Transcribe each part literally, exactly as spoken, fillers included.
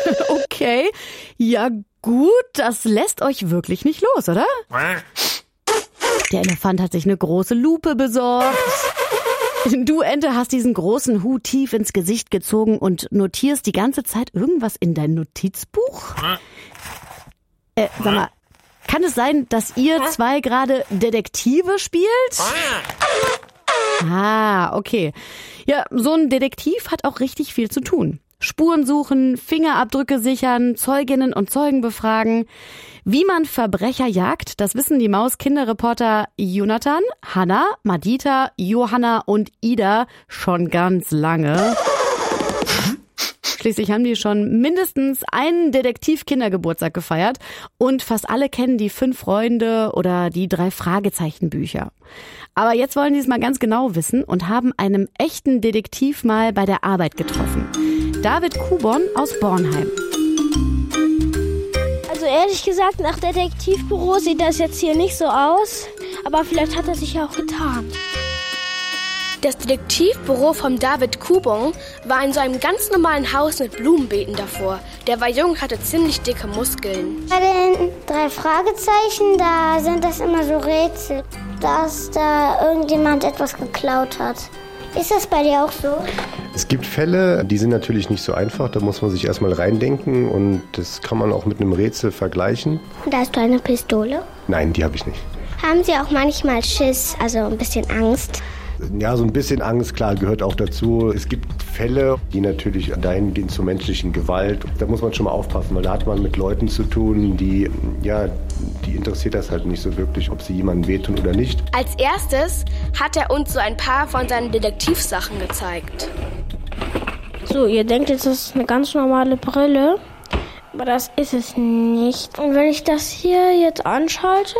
Okay, ja gut, das lässt euch wirklich nicht los, oder? Der Elefant hat sich eine große Lupe besorgt. Du, Ente, hast diesen großen Hut tief ins Gesicht gezogen und notierst die ganze Zeit irgendwas in dein Notizbuch? Äh, sag mal, kann es sein, dass ihr zwei gerade Detektive spielt? Ah, okay. Ja, so ein Detektiv hat auch richtig viel zu tun. Spuren suchen, Fingerabdrücke sichern, Zeuginnen und Zeugen befragen. Wie man Verbrecher jagt, das wissen die Maus-Kinderreporter Jonathan, Hanna, Madita, Johanna und Ida schon ganz lange. Schließlich haben die schon mindestens einen Detektiv-Kindergeburtstag gefeiert und fast alle kennen die Fünf Freunde oder die drei Fragezeichen-Bücher. Aber jetzt wollen sie es mal ganz genau wissen und haben einem echten Detektiv mal bei der Arbeit getroffen. David Kubon aus Bornheim. Also ehrlich gesagt, nach Detektivbüro sieht das jetzt hier nicht so aus. Aber vielleicht hat er sich ja auch getan. Das Detektivbüro von David Kubon war in so einem ganz normalen Haus mit Blumenbeeten davor. Der war jung und hatte ziemlich dicke Muskeln. Bei den drei Fragezeichen, da sind das immer so Rätsel, dass da irgendjemand etwas geklaut hat. Ist das bei dir auch so? Es gibt Fälle, die sind natürlich nicht so einfach, da muss man sich erstmal reindenken und das kann man auch mit einem Rätsel vergleichen. Und da hast du eine Pistole? Nein, die habe ich nicht. Haben Sie auch manchmal Schiss, also ein bisschen Angst? Ja, so ein bisschen Angst, klar, gehört auch dazu. Es gibt Fälle, die natürlich dahin gehen zur menschlichen Gewalt. Da muss man schon mal aufpassen, weil da hat man mit Leuten zu tun, die, ja, die interessiert das halt nicht so wirklich, ob sie jemandem wehtun oder nicht. Als erstes hat er uns so ein paar von seinen Detektivsachen gezeigt. So, ihr denkt jetzt, das ist eine ganz normale Brille, aber das ist es nicht. Und wenn ich das hier jetzt anschalte,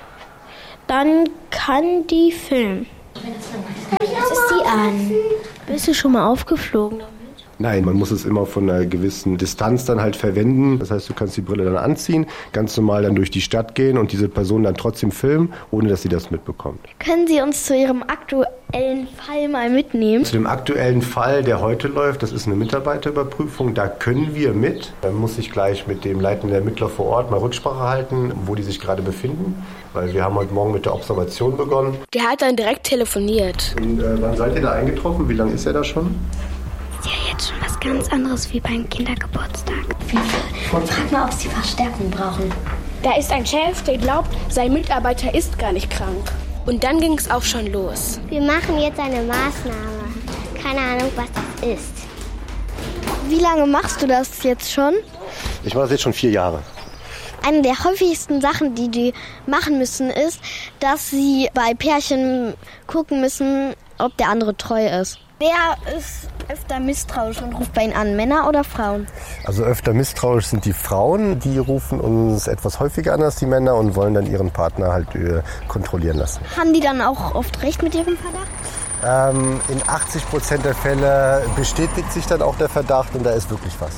dann kann die filmen. Was ist die an? Bist du schon mal aufgeflogen damit? Nein, man muss es immer von einer gewissen Distanz dann halt verwenden. Das heißt, du kannst die Brille dann anziehen, ganz normal dann durch die Stadt gehen und diese Person dann trotzdem filmen, ohne dass sie das mitbekommt. Können Sie uns zu Ihrem aktuellen Fall mal mitnehmen? Zu dem aktuellen Fall, der heute läuft, das ist eine Mitarbeiterüberprüfung, da können wir mit. Dann muss ich gleich mit dem leitenden Ermittler vor Ort mal Rücksprache halten, wo die sich gerade befinden, weil wir haben heute Morgen mit der Observation begonnen. Der hat dann direkt telefoniert. Und äh, wann seid ihr da eingetroffen? Wie lange ist er da schon? Ist ja jetzt schon was ganz anderes wie beim Kindergeburtstag. Frag mal, ob sie Verstärkung brauchen. Da ist ein Chef, der glaubt, sein Mitarbeiter ist gar nicht krank. Und dann ging es auch schon los. Wir machen jetzt eine Maßnahme. Keine Ahnung, was das ist. Wie lange machst du das jetzt schon? Ich mache das jetzt schon vier Jahre. Eine der häufigsten Sachen, die die machen müssen, ist, dass sie bei Pärchen gucken müssen, ob der andere treu ist. Wer ist öfter misstrauisch und ruft bei Ihnen an, Männer oder Frauen? Also öfter misstrauisch sind die Frauen, die rufen uns etwas häufiger an als die Männer und wollen dann ihren Partner halt äh, kontrollieren lassen. Haben die dann auch oft recht mit ihrem Verdacht? Ähm, in achtzig Prozent der Fälle bestätigt sich dann auch der Verdacht und da ist wirklich was.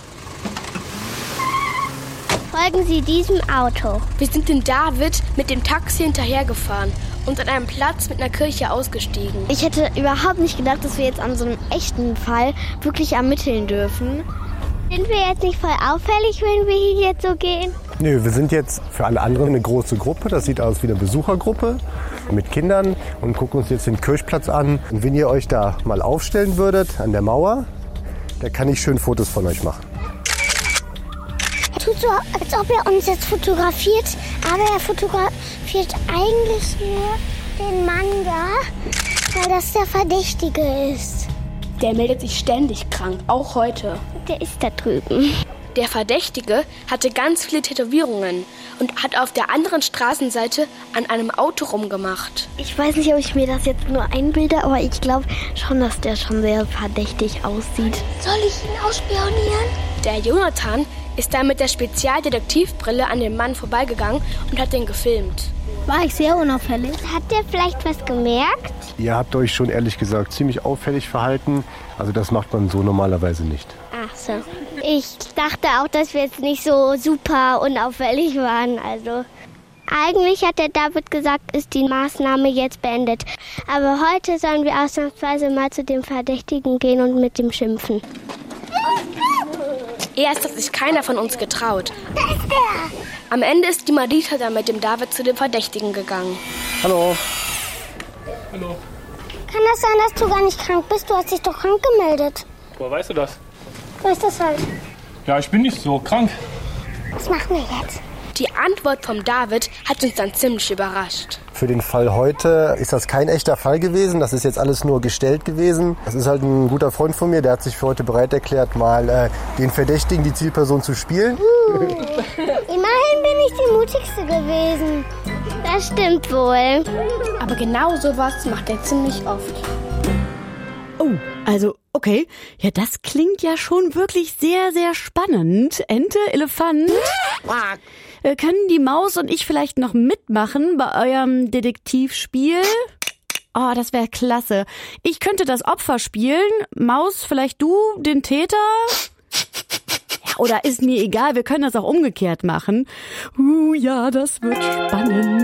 Folgen Sie diesem Auto. Wir sind dem David mit dem Taxi hinterhergefahren und an einem Platz mit einer Kirche ausgestiegen. Ich hätte überhaupt nicht gedacht, dass wir jetzt an so einem echten Fall wirklich ermitteln dürfen. Sind wir jetzt nicht voll auffällig, wenn wir hier jetzt so gehen? Nö, wir sind jetzt für alle anderen eine große Gruppe. Das sieht aus wie eine Besuchergruppe mit Kindern und gucken uns jetzt den Kirchplatz an. Und wenn ihr euch da mal aufstellen würdet an der Mauer, da kann ich schön Fotos von euch machen. Er tut so, als ob er uns jetzt fotografiert, aber er fotografiert eigentlich nur den Mann da, weil das der Verdächtige ist. Der meldet sich ständig krank, auch heute. Der ist da drüben. Der Verdächtige hatte ganz viele Tätowierungen und hat auf der anderen Straßenseite an einem Auto rumgemacht. Ich weiß nicht, ob ich mir das jetzt nur einbilde, aber ich glaube schon, dass der schon sehr verdächtig aussieht. Soll ich ihn ausspionieren? Der Jonathan ist dann mit der Spezialdetektivbrille an dem Mann vorbeigegangen und hat den gefilmt. War ich sehr unauffällig? Hat der vielleicht was gemerkt? Ihr habt euch schon ehrlich gesagt ziemlich auffällig verhalten. Also das macht man so normalerweise nicht. Ach so. Ich dachte auch, dass wir jetzt nicht so super unauffällig waren. Also eigentlich hat der David gesagt, ist die Maßnahme jetzt beendet. Aber heute sollen wir ausnahmsweise mal zu dem Verdächtigen gehen und mit ihm schimpfen. Erst hat sich keiner von uns getraut. Da ist er. Am Ende ist die Marita dann mit dem David zu dem Verdächtigen gegangen. Hallo. Hallo. Kann das sein, dass du gar nicht krank bist? Du hast dich doch krank gemeldet. Woher weißt du das? So ist das halt. Ja, ich bin nicht so krank. Was machen wir jetzt? Die Antwort vom David hat uns dann ziemlich überrascht. Für den Fall heute ist das kein echter Fall gewesen. Das ist jetzt alles nur gestellt gewesen. Das ist halt ein guter Freund von mir, der hat sich für heute bereit erklärt, mal äh, den Verdächtigen, die Zielperson zu spielen. Uh, immerhin bin ich die mutigste gewesen. Das stimmt wohl. Aber genau sowas macht er ziemlich oft. Oh, also, okay. Ja, das klingt ja schon wirklich sehr, sehr spannend. Ente, Elefant. Äh, können die Maus und ich vielleicht noch mitmachen bei eurem Detektivspiel? Oh, das wäre klasse. Ich könnte das Opfer spielen. Maus, vielleicht du, den Täter? Ja, oder ist mir egal, wir können das auch umgekehrt machen. Uh, ja, das wird spannend.